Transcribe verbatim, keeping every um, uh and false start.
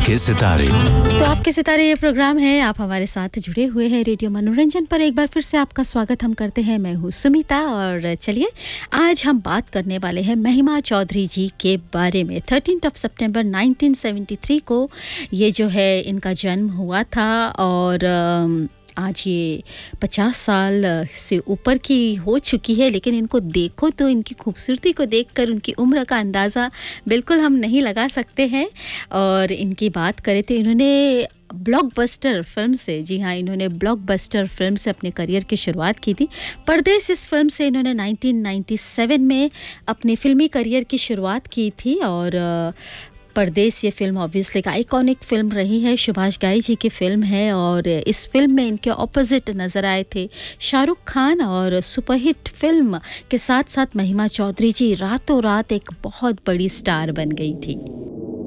आपके सितारे। तो आपके सितारे ये प्रोग्राम है, आप हमारे साथ जुड़े हुए हैं रेडियो मनोरंजन पर। एक बार फिर से आपका स्वागत हम करते हैं। मैं हूँ सुमिता और चलिए आज हम बात करने वाले हैं महिमा चौधरी जी के बारे में। Thirteen of September nineteen seventy three को ये जो है इनका जन्म हुआ था और आज ये पचास साल से ऊपर की हो चुकी है, लेकिन इनको देखो तो इनकी खूबसूरती को देखकर उनकी उम्र का अंदाज़ा बिल्कुल हम नहीं लगा सकते हैं। और इनकी बात करें तो इन्होंने ब्लॉकबस्टर फिल्म से, जी हाँ, इन्होंने ब्लॉकबस्टर फिल्म से अपने करियर की शुरुआत की थी। परदेस इस फिल्म से इन्होंने नाइनटीन नाइंटी सेवन में अपने फिल्मी करियर की शुरुआत की थी। और परदेस ये फिल्म ऑब्वियसली एक आइकॉनिक फिल्म रही है, सुभाष घई जी की फिल्म है। और इस फिल्म में इनके ऑपोजिट नज़र आए थे शाहरुख खान और सुपरहिट फिल्म के साथ साथ महिमा चौधरी जी रातों रात एक बहुत बड़ी स्टार बन गई थी।